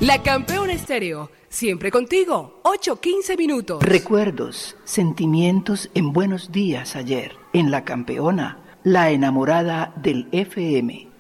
La Campeona Estéreo, siempre contigo, 8:15 minutos. Recuerdos, sentimientos en buenos días ayer. En La Campeona, la enamorada del FM.